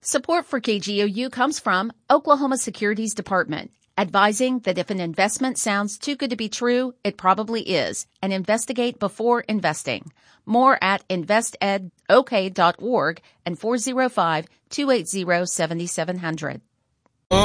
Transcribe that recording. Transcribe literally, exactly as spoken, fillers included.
Support for K G O U comes from Oklahoma Securities Department, advising that if an investment sounds too good to be true, it probably is, and investigate before investing. More at invest ed o k dot org and four oh five, two eight zero, seven seven zero zero.